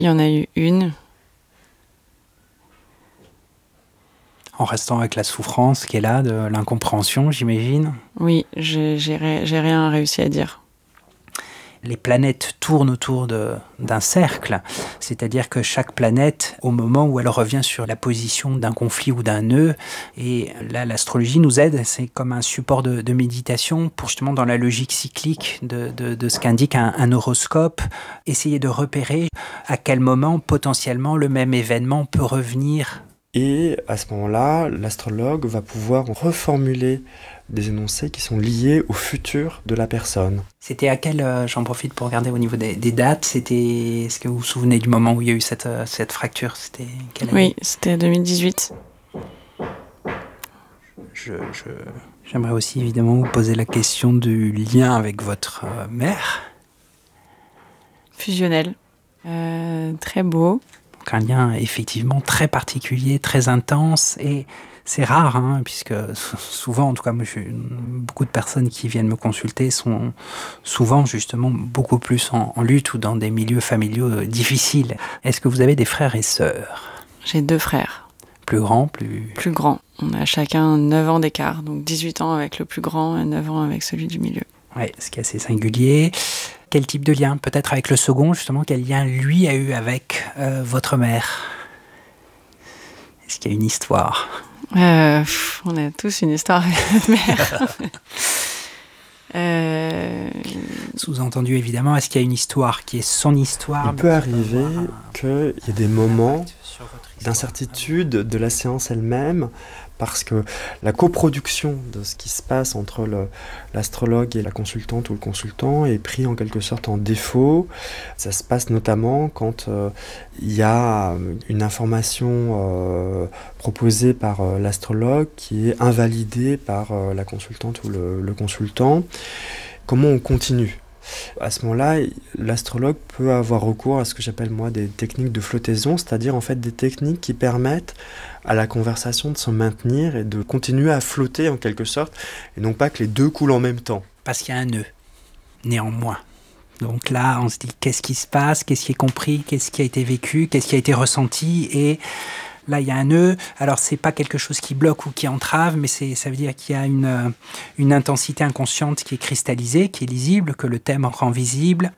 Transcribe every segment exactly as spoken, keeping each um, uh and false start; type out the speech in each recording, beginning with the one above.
Il y en a eu une. En restant avec la souffrance qui est là, de l'incompréhension, j'imagine. Oui, j'ai, j'ai, j'ai rien réussi à dire. Les planètes tournent autour de, d'un cercle, c'est-à-dire que chaque planète, au moment où elle revient sur la position d'un conflit ou d'un nœud, et là l'astrologie nous aide, c'est comme un support de, de méditation pour justement dans la logique cyclique de, de, de ce qu'indique un, un horoscope, essayer de repérer à quel moment potentiellement le même événement peut revenir. Et à ce moment-là, l'astrologue va pouvoir reformuler des énoncés qui sont liés au futur de la personne. C'était à quel, euh, j'en profite pour regarder au niveau des, des dates, c'était, est-ce que vous vous souvenez du moment où il y a eu cette, euh, cette fracture? C'était quelle année? Oui, c'était deux mille dix-huit. Je, je, j'aimerais aussi évidemment vous poser la question du lien avec votre euh, mère. Fusionnel. Euh, très beau. Donc un lien effectivement très particulier, très intense, et c'est rare, hein, puisque souvent, en tout cas, moi, j'ai beaucoup de personnes qui viennent me consulter sont souvent justement beaucoup plus en, en lutte ou dans des milieux familiaux difficiles. Est-ce que vous avez des frères et sœurs? J'ai deux frères. Plus grands, plus... Plus grands. On a chacun neuf ans d'écart, donc dix-huit ans avec le plus grand et neuf ans avec celui du milieu. Ouais, ce qui est assez singulier. Quel type de lien? Peut-être avec le second, justement, quel lien lui a eu avec euh, votre mère? Est-ce qu'il y a une histoire? euh, pff, On a tous une histoire avec notre mère. euh... Sous-entendu, évidemment, est-ce qu'il y a une histoire qui est son histoire? Il peut arriver qu'il y ait des moments d'incertitude de la séance elle-même, parce que la coproduction de ce qui se passe entre le, l'astrologue et la consultante ou le consultant est pris en quelque sorte en défaut. Ça se passe notamment quand euh, il y a une information euh, proposée par euh, l'astrologue qui est invalidée par euh, la consultante ou le, le consultant. Comment on continue ? À ce moment-là, l'astrologue peut avoir recours à ce que j'appelle moi des techniques de flottaison, c'est-à-dire en fait des techniques qui permettent à la conversation de se maintenir et de continuer à flotter en quelque sorte, et non pas que les deux coulent en même temps. Parce qu'il y a un nœud, néanmoins. Donc là, on se dit qu'est-ce qui se passe, qu'est-ce qui est compris, qu'est-ce qui a été vécu, qu'est-ce qui a été ressenti, et là, il y a un nœud. Alors, c'est pas quelque chose qui bloque ou qui entrave, mais c'est, ça veut dire qu'il y a une, une intensité inconsciente qui est cristallisée, qui est lisible, que le thème rend visible.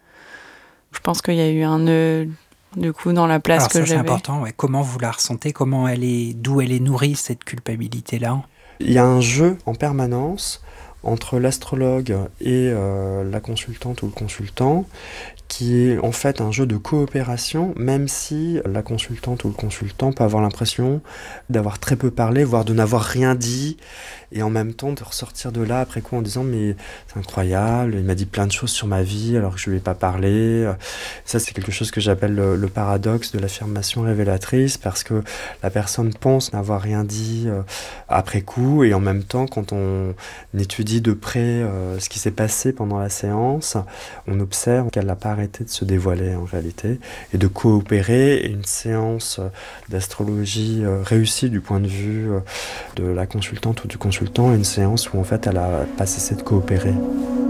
Je pense qu'il y a eu un nœud, du coup, dans la place Alors, que ça, j'avais. c'est important. Ouais. Comment vous la ressentez? Comment elle est, d'où elle est nourrie, cette culpabilité-là? Il y a un jeu en permanence entre l'astrologue et euh, la consultante ou le consultant, qui est en fait un jeu de coopération, même si la consultante ou le consultant peut avoir l'impression d'avoir très peu parlé, voire de n'avoir rien dit, et en même temps de ressortir de là après coup en disant mais c'est incroyable, il m'a dit plein de choses sur ma vie alors que je lui ai pas parlé. Ça, c'est quelque chose que j'appelle le, le paradoxe de l'affirmation révélatrice, parce que la personne pense n'avoir rien dit euh, après coup, et en même temps quand on étudie de près euh, ce qui s'est passé pendant la séance, on observe qu'elle n'a pas arrêté de se dévoiler en réalité et de coopérer. Et une séance d'astrologie euh, réussie du point de vue euh, de la consultante ou du consultant est une séance où en fait elle a pas cessé de coopérer.